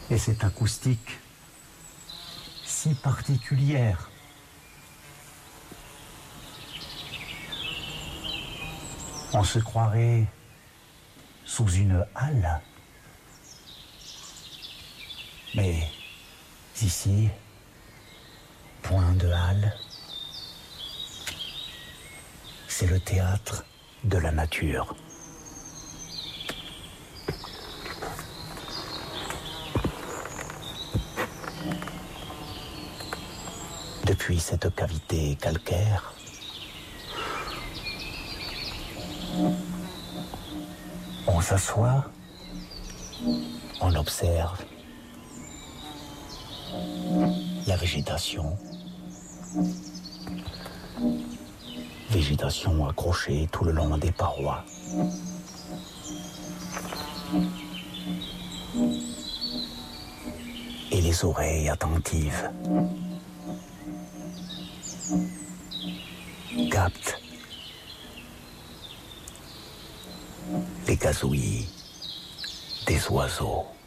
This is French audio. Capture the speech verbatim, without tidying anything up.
Et cette acoustique si particulière. On se croirait sous une halle. Mais ici, point de halle. C'est le théâtre de la nature. Depuis cette cavité calcaire, on s'assoit, on observe la végétation, végétation accrochée tout le long des parois. Et les oreilles attentives captent les gazouillis des oiseaux.